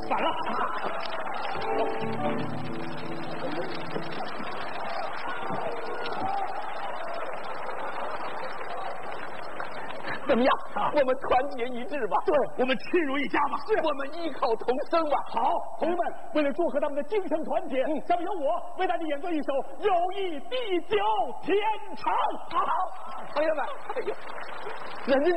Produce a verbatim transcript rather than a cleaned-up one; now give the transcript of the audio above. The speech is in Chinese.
反了。 怎么样？我们团结一致吧。 对，我们亲如一家吧。 是，我们异口同声吧。 好，同志们，为了祝贺他们的精诚团结，嗯，下面由我为大家演奏一首《友谊地久天长》。 好，朋友们，哎呦，人家。